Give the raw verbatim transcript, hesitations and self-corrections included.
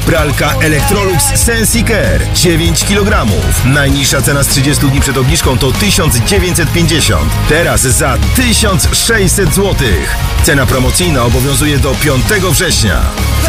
Pralka Electrolux Sensicare dziewięć kilogramów. Najniższa cena z trzydziestu dni przed obniżką to tysiąc dziewięćset pięćdziesiąt. Teraz za tysiąc sześćset złotych. Cena promocyjna obowiązuje do piątego września.